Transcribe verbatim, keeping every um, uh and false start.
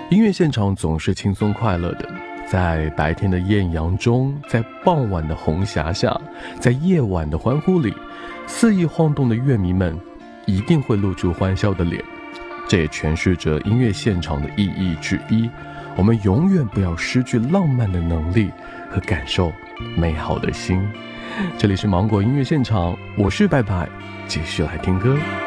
音乐现场总是轻松快乐的，在白天的艳阳中，在傍晚的红霞下，在夜晚的欢呼里，肆意晃动的乐迷们一定会露出欢笑的脸。这也诠释着音乐现场的意义之一，我们永远不要失去浪漫的能力和感受美好的心。这里是芒果音乐现场，我是白白，继续来听歌。